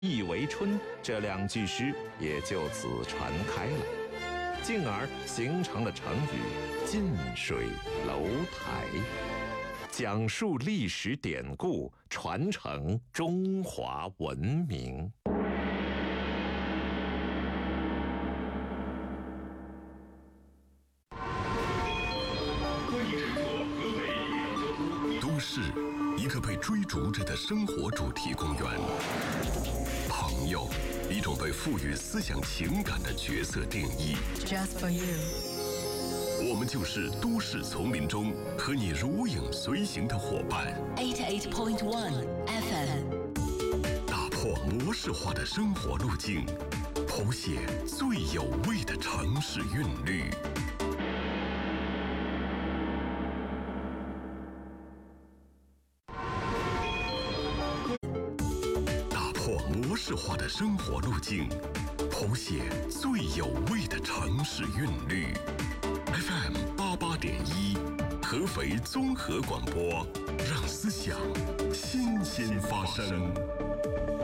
意为春这2句诗也就此传开了，进而形成了成语近水楼台，讲述历史典故，传承中华文明。 都市，一个被追逐着的生活主题公园。朋友，一种被赋予思想情感的角色定义。 Just for you。 我们就是都市丛林中和你如影随形的伙伴。 88.1 FM。 打破模式化的生活路径，谱写最有味的城市韵律。模式化的生活路径，谱写最有味的城市韵律。FM 88.1，合肥综合广播，让思想新鲜发生。